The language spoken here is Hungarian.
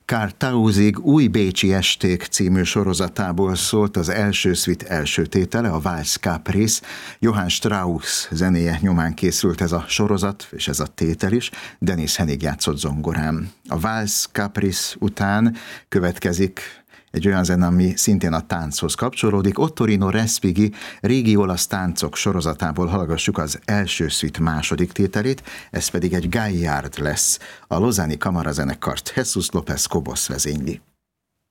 Karthausig új bécsi esték című sorozatából szólt az első szvit első tétele, a Valse Caprice. Johann Strauss zenéje nyomán készült ez a sorozat, és ez a tétel is. Denis Henig játszott zongorán. A Valse Caprice után következik egy olyan zene, ami szintén a tánchoz kapcsolódik. Ottorino Respighi régi olasz táncok sorozatából hallgassuk az első szvit második tételét, ez pedig egy Gaillard lesz. A Lausanne-i kamarazenekart Jesus López Cobos vezényli.